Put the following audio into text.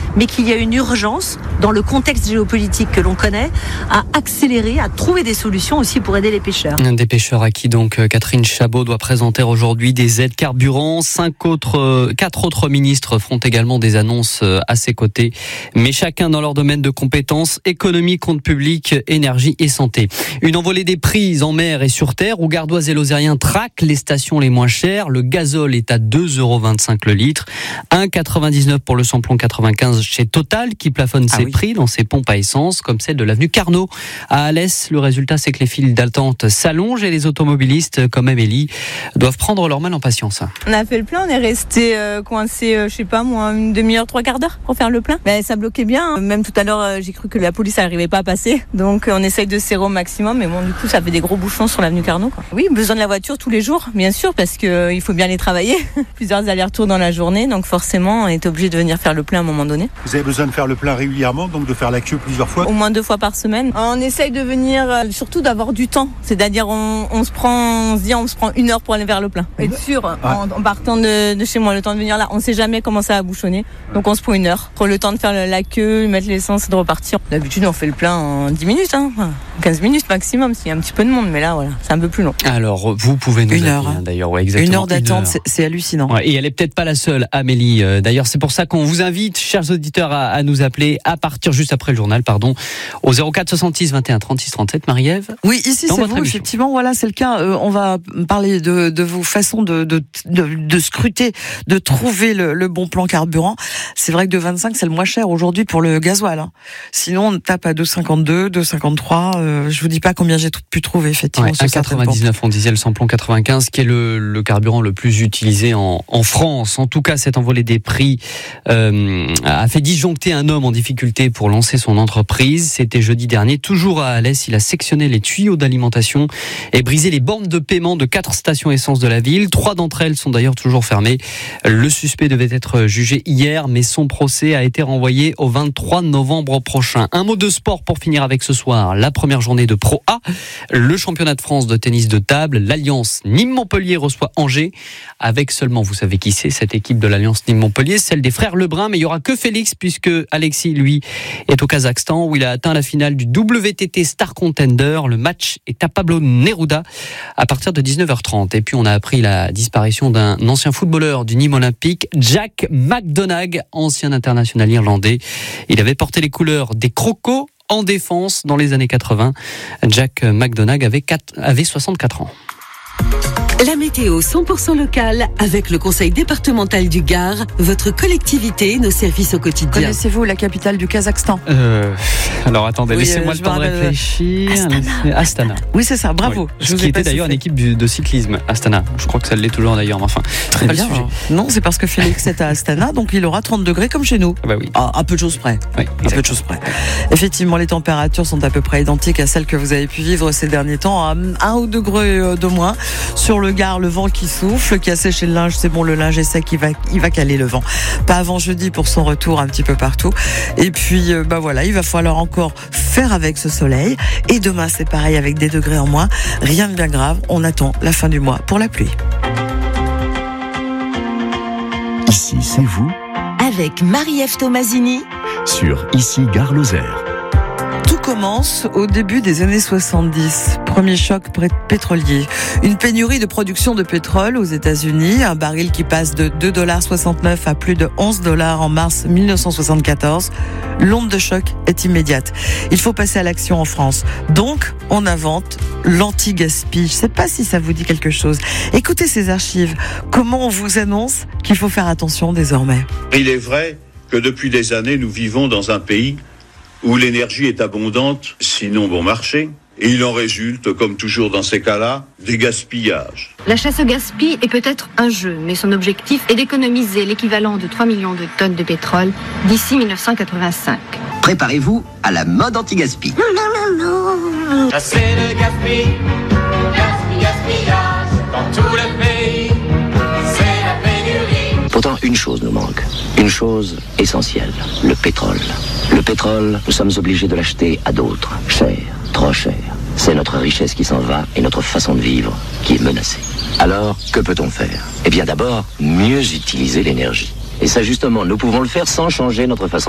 mais qu'il y a une urgence, dans le contexte géopolitique que l'on connaît, à accélérer, à trouver des solutions aussi pour aider les pêcheurs. Des pêcheurs à qui donc Catherine Chabot doit présenter aujourd'hui des aides carburant. 4 autres ministres feront également des annonces à ses côtés, mais chacun dans leur domaine de compétences: économie, compte public, énergie et santé. Une envolée des prix en mer et sur terre, où Gardoise et Lozériens traquent les stations les moins chères. Le gazole est à 2,25 € le litre, 1,99 pour le samplon 95 chez Total, qui plafonne ses prix dans ses pompes à essence, comme celle de l'avenue Carnot à Alès. Le résultat, c'est que les files d'attente s'allongent et les automobilistes comme Amélie doivent prendre leur mal en patience. On a fait le plein, on est resté coincé, je sais pas moi, une demi-heure, 3/4 d'heure pour faire le plein. Mais ça bloquait bien. Même tout à l'heure, j'ai cru que la police n'arrivait pas à passer. Donc on essaye de serrer au maximum. Mais bon, du coup, ça fait des gros bouchons sur l'avenue Carnot, quoi. Oui, besoin de la voiture tous les jours, bien sûr, parce qu'il faut bien aller travailler. Plusieurs allers-retours dans la journée. Donc forcément, on est obligé de venir faire le plein à un moment donné. Vous avez besoin de faire le plein régulièrement, donc de faire la queue plusieurs fois? Au moins 2 fois par semaine. On essaye de venir, surtout d'avoir du temps. C'est-à-dire, on se prend 1 heure pour aller vers le plein. Être sûr, en partant de chez moi, le temps de venir là, on sait jamais comment ça va bouchonner. Donc on se prend 1 heure pour le temps de faire la queue, mettre l'essence et de repartir. D'habitude, on fait le plein en 10 minutes, 15 minutes maximum, s'il y a un petit peu de monde. Mais là, voilà, c'est un peu plus long. Alors, vous pouvez nous appeler, d'ailleurs. Ouais, exactement. 1 heure d'attente, c'est hallucinant. Ouais, et elle est peut-être pas la seule, Amélie. D'ailleurs, c'est pour ça qu'on vous invite, chers auditeurs, à nous appeler à partir juste après le journal, au 04 66 21 36 37. Marie-Ève. Oui, ici c'est vous, effectivement. Voilà, c'est le cas. On va parler de vos façons de scruter, de trouver le bon plan carburant. C'est vrai que 2,25 c'est le moins cher aujourd'hui pour le gasoil. Sinon, on tape à 2,52, 2,53. Je vous dis pas combien j'ai pu trouver, effectivement. 1,99 on disait le samplon 95, qui est le carburant le plus utilisé en France. En tout cas, cette envolée des prix a fait disjoncter un homme en difficulté pour lancer son entreprise. C'était jeudi dernier, toujours à Alès. Il a sectionné les tuyaux d'alimentation et brisé les bornes de paiement de 4 stations essence de la ville. 3 d'entre elles sont d'ailleurs toujours fermées. Le suspect devait être jugé hier, mais son procès a été renvoyé au 23 novembre prochain. Un mot de sport pour finir avec ce soir. La première journée de Pro A, le championnat de France de tennis de table. L'Alliance Nîmes-Montpellier reçoit Angers, avec seulement, vous savez qui c'est, cette équipe de l'Alliance Nîmes-Montpellier, celle des frères Lebrun, mais il n'y aura que Félix, puisque Alexis, lui, est au Kazakhstan, où il a atteint la finale du WTT Star Contender. Le match est à Pablo Neruda à partir de 19h30. Et puis on a appris la disparition d'un ancien footballeur du Nîmes Olympique, Jack McDonagh, ancien international irlandais. Il avait porté les couleurs des Crocos en défense dans les années 80. Jack McDonagh avait 64 ans. La météo 100% locale avec le Conseil départemental du Gard, votre collectivité, nos services au quotidien. Connaissez-vous la capitale du Kazakhstan? Alors attendez, laissez-moi le temps de réfléchir. Astana. Oui, c'est ça, bravo. Oui. Ce qui était d'ailleurs une équipe de cyclisme, Astana. Je crois que ça l'est toujours d'ailleurs, mais enfin. Très bien. Non, c'est parce que Félix est à Astana, donc il aura 30 degrés comme chez nous. Bah oui. Un peu de choses près. Oui, un peu de choses près. Effectivement, les températures sont à peu près identiques à celles que vous avez pu vivre ces derniers temps, à 1 ou 2 degrés de moins. Sur le Gard, le vent qui souffle, qui a séché le linge, c'est bon, le linge est sec, il va caler le vent. Pas avant jeudi pour son retour un petit peu partout. Et puis, voilà, il va falloir encore faire avec ce soleil. Et demain, c'est pareil, avec des degrés en moins. Rien de bien grave, on attend la fin du mois pour la pluie. Ici, c'est vous. Avec Marie-Ève Tomasini. Sur Ici Gare Lozère. Tout commence au début des années 70. Premier choc pétrolier. Une pénurie de production de pétrole aux États-Unis. Un baril qui passe de 2,69 $ à plus de 11 $ en mars 1974. L'onde de choc est immédiate. Il faut passer à l'action en France. Donc, on invente l'anti-gaspi. Je ne sais pas si ça vous dit quelque chose. Écoutez ces archives. Comment on vous annonce qu'il faut faire attention désormais? Il est vrai que depuis des années, nous vivons dans un pays où l'énergie est abondante, sinon bon marché, et il en résulte, comme toujours dans ces cas-là, des gaspillages. La chasse au gaspille est peut-être un jeu, mais son objectif est d'économiser l'équivalent de 3 millions de tonnes de pétrole d'ici 1985. Préparez-vous à la mode anti-gaspi. Chasser le gaspille, gaspillage dans tout le pays, c'est la pénurie. Pourtant, une chose nous manque, une chose essentielle, le pétrole. Le pétrole, nous sommes obligés de l'acheter à d'autres, cher, trop cher. C'est notre richesse qui s'en va et notre façon de vivre qui est menacée. Alors, que peut-on faire? Eh bien d'abord, mieux utiliser l'énergie. Et ça justement, nous pouvons le faire sans changer notre façon